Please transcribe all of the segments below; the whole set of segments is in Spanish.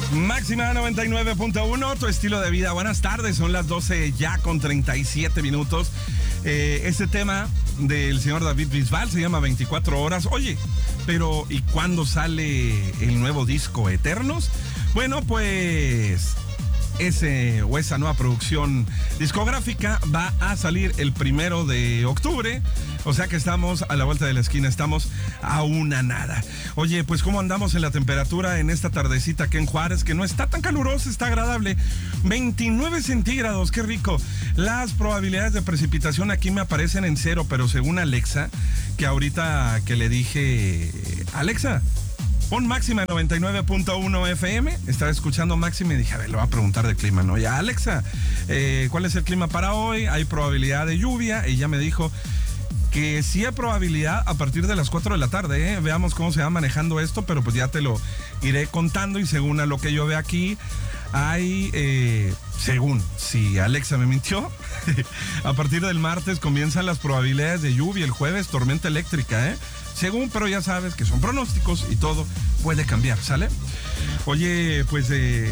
Máxima 99.1, tu estilo de vida. Buenas tardes, son las 12 ya con 37 minutos. Este tema del señor David Bisbal se llama 24 horas. Oye, pero ¿y cuándo sale el nuevo disco Eternos? Bueno, pues esa nueva producción discográfica va a salir el 1 de octubre. O sea que estamos a la vuelta de la esquina, estamos a una nada. Oye, pues ¿cómo andamos en la temperatura en esta tardecita aquí en Juárez? Que no está tan calurosa, está agradable. 29 centígrados, qué rico. Las probabilidades de precipitación aquí me aparecen en 0, pero según Alexa, que ahorita que le dije, Alexa, pon máxima 99.1 FM. Estaba escuchando máxima y dije, a ver, le voy a preguntar de clima, ¿no? Ya, Alexa, ¿cuál es el clima para hoy? Hay probabilidad de lluvia. Y ya me dijo que sí hay probabilidad a partir de las 4 de la tarde, ¿eh? Veamos cómo se va manejando esto, pero pues ya te lo iré contando. Y según a lo que yo veo aquí, hay, según, si Alexa me mintió, a partir del martes comienzan las probabilidades de lluvia, el jueves tormenta eléctrica, según, pero ya sabes que son pronósticos y todo puede cambiar, ¿sale? Oye, pues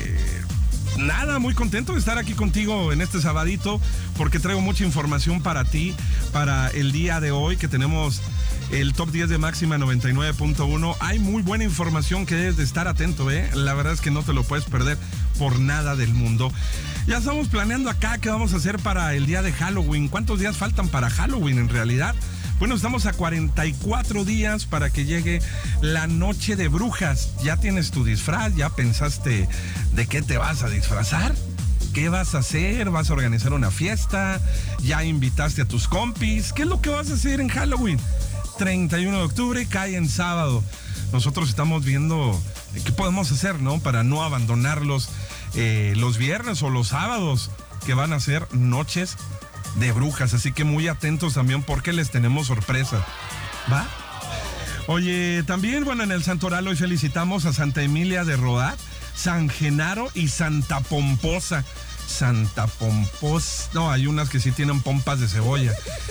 nada, muy contento de estar aquí contigo en este sabadito, porque traigo mucha información para ti, para el día de hoy, que tenemos el top 10 de máxima 99.1. Hay muy buena información que debes de estar atento, La verdad es que no te lo puedes perder por nada del mundo. Ya estamos planeando acá qué vamos a hacer para el día de Halloween. ¿Cuántos días faltan para Halloween en realidad? Bueno, estamos a 44 días para que llegue la noche de brujas. ¿Ya tienes tu disfraz? ¿Ya pensaste de qué te vas a disfrazar? ¿Qué vas a hacer? ¿Vas a organizar una fiesta? ¿Ya invitaste a tus compis? ¿Qué es lo que vas a hacer en Halloween? 31 de octubre cae en sábado. Nosotros estamos viendo qué podemos hacer, ¿no? Para no abandonarlos los viernes o los sábados, que van a ser noches de brujas, así que muy atentos también porque les tenemos sorpresa, ¿va? Oye, también, bueno, en el Santoral hoy felicitamos a Santa Emilia de Rodat, San Genaro y Santa Pomposa. Santa Pomposa, no, hay unas que sí tienen pompas de cebolla.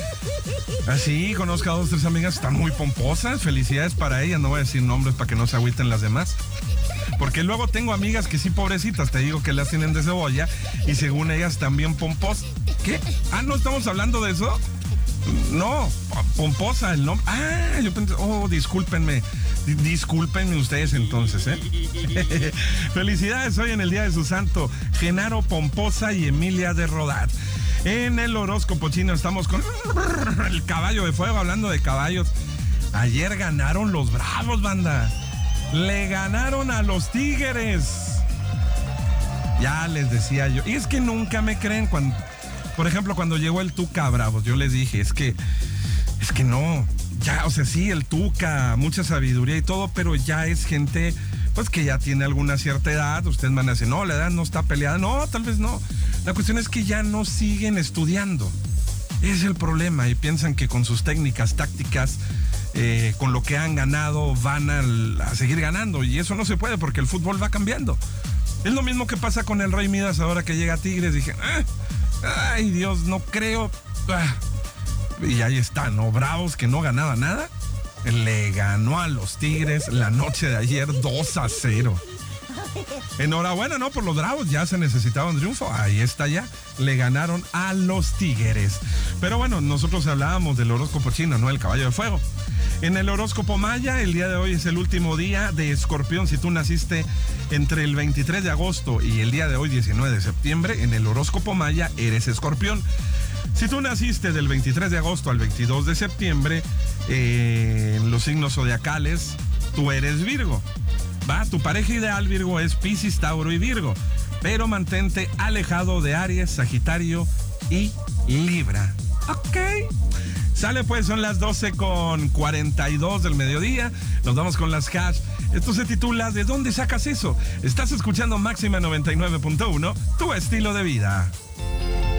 Así, conozco a 2 o 3 amigas, están muy pomposas, felicidades para ellas, no voy a decir nombres para que no se agüiten las demás. Porque luego tengo amigas que sí, pobrecitas, te digo que las tienen de cebolla y según ellas también pomposas. ¿Qué? Ah, ¿no estamos hablando de eso? No, pomposa el nombre. Ah, yo pensé, discúlpenme. Discúlpenme ustedes entonces, Felicidades hoy en el día de su santo, Genaro Pomposa y Emilia de Rodat. En el horóscopo chino estamos con el caballo de fuego, hablando de caballos. Ayer ganaron los Bravos, banda. Le ganaron a los Tigres. Ya les decía yo. Y es que nunca me creen cuando, por ejemplo, cuando llegó el Tuca a Bravos, yo les dije, es que no. Ya, o sea, sí, el Tuca, mucha sabiduría y todo, pero ya es gente, pues, que ya tiene alguna cierta edad. Ustedes van a decir, no, la edad no está peleada. No, tal vez no. La cuestión es que ya no siguen estudiando. Ese es el problema. Y piensan que con sus técnicas, tácticas, con lo que han ganado, van a seguir ganando. Y eso no se puede porque el fútbol va cambiando. Es lo mismo que pasa con el Rey Midas ahora que llega a Tigres. Dije, ay Dios, no creo. Y ahí está, ¿no? Bravos, que no ganaba nada, le ganó a los Tigres la noche de ayer 2-0. Enhorabuena, ¿no? Por los Bravos, ya se necesitaba un triunfo. Ahí está ya, le ganaron a los Tigres. Pero bueno, nosotros hablábamos del horóscopo chino, no el caballo de fuego. En el horóscopo maya, el día de hoy es el último día de Escorpión. Si tú naciste entre el 23 de agosto y el día de hoy, 19 de septiembre, en el horóscopo maya eres Escorpión. Si tú naciste del 23 de agosto al 22 de septiembre, en los signos zodiacales, tú eres Virgo. ¿Va? Tu pareja ideal, Virgo, es Piscis, Tauro y Virgo. Pero mantente alejado de Aries, Sagitario y Libra. Ok. Sale pues, son las 12:42 del mediodía. Nos vamos con las hash. Esto se titula ¿De dónde sacas eso? Estás escuchando Máxima 99.1, tu estilo de vida.